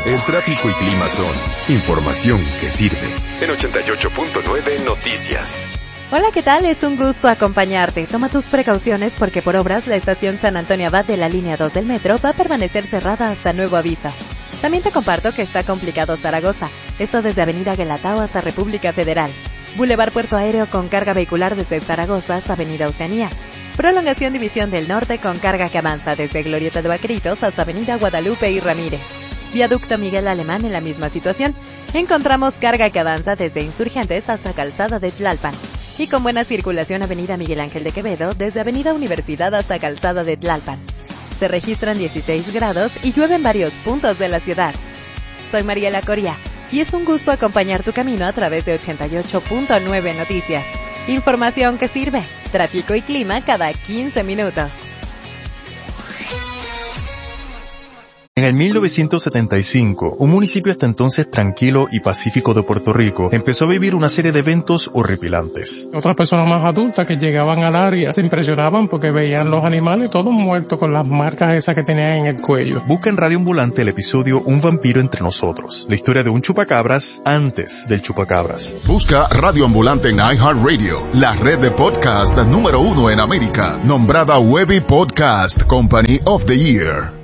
El tráfico y clima son información que sirve. En 88.9 Noticias. Hola, ¿qué tal? Es un gusto acompañarte. Toma tus precauciones porque por obras la estación San Antonio Abad de la línea 2 del metro va a permanecer cerrada hasta nuevo aviso. También te comparto que está complicado Zaragoza, esto desde Avenida Guelatao hasta República Federal. Boulevard Puerto Aéreo con carga vehicular desde Zaragoza hasta Avenida Oceanía. Prolongación División del Norte con carga que avanza desde Glorieta de Vaqueritos hasta Avenida Guadalupe y Ramírez. Viaducto Miguel Alemán en la misma situación. Encontramos carga que avanza desde Insurgentes hasta Calzada de Tlalpan. Y con buena circulación Avenida Miguel Ángel de Quevedo desde Avenida Universidad hasta Calzada de Tlalpan. Se registran 16 grados y llueve en varios puntos de la ciudad. Soy Mariela Coria y es un gusto acompañar tu camino a través de 88.9 Noticias. Información que sirve, tráfico y clima cada 15 minutos. En el 1975, un municipio hasta entonces tranquilo y pacífico de Puerto Rico empezó a vivir una serie de eventos horripilantes. Otras personas más adultas que llegaban al área se impresionaban porque veían los animales todos muertos con las marcas esas que tenían en el cuello. Busca en Radio Ambulante el episodio Un vampiro entre nosotros, la historia de un chupacabras antes del chupacabras. Busca Radio Ambulante en iHeartRadio, la red de podcast número 1 en América, nombrada Webby Podcast Company of the Year.